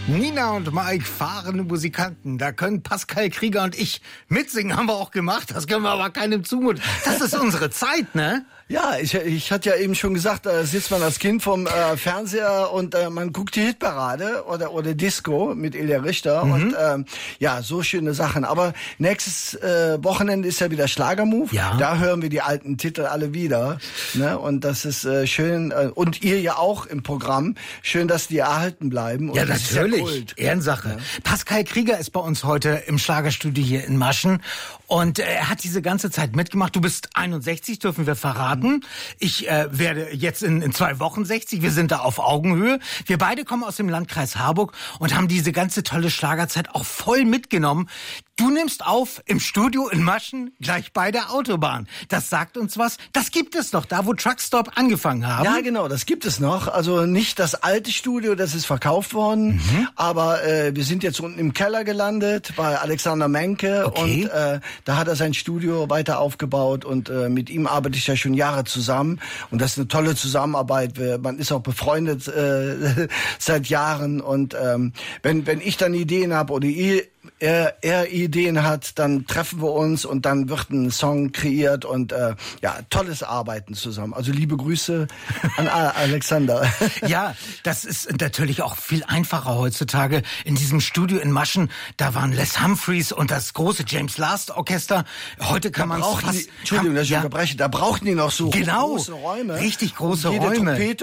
Nina und Mike, fahrende Musikanten. Da können Pascal Krieger und ich mitsingen, haben wir auch gemacht. Das können wir aber keinem zumuten. Das ist unsere Zeit, ne? Ja, ich hatte ja eben schon gesagt, da sitzt man als Kind vom Fernseher und man guckt die Hitparade oder Disco mit Ilja Richter und ja, so schöne Sachen. Aber nächstes Wochenende ist ja wieder Schlagermove. Ja. Da hören wir die alten Titel alle wieder. Ne? Und das ist schön. Und ihr ja auch im Programm. Schön, dass die erhalten bleiben. Und Ja, das natürlich. Ist ja Kult. Ehrensache. Ja. Pascal Krieger ist bei uns heute im Schlagerstudio hier in Maschen. Und er hat diese ganze Zeit mitgemacht. Du bist 61, dürfen wir verraten. Ich werde jetzt in 2 Wochen 60. Wir sind da auf Augenhöhe. Wir beide kommen aus dem Landkreis Harburg und haben diese ganze tolle Schlagerzeit auch voll mitgenommen. Du nimmst auf im Studio in Maschen gleich bei der Autobahn. Das sagt uns was. Das gibt es noch, da wo Truckstop angefangen haben. Ja, genau, das gibt es noch. Also nicht das alte Studio, das ist verkauft worden. Aber wir sind jetzt unten im Keller gelandet bei Alexander Menke. Okay. Und da hat er sein Studio weiter aufgebaut. Und mit ihm arbeite ich ja schon Jahre zusammen. Und das ist eine tolle Zusammenarbeit. Man ist auch befreundet seit Jahren. Und wenn ich dann Ideen habe oder er Ideen hat, dann treffen wir uns und dann wird ein Song kreiert und ja, tolles Arbeiten zusammen. Also liebe Grüße an Alexander. Ja, das ist natürlich auch viel einfacher heutzutage. In diesem Studio in Maschen, da waren Les Humphreys und das große James Last Orchester. Heute kann man Entschuldigung, dass ich unterbreche, da brauchten die noch so große Räume. Richtig große Jede Räume. Trompete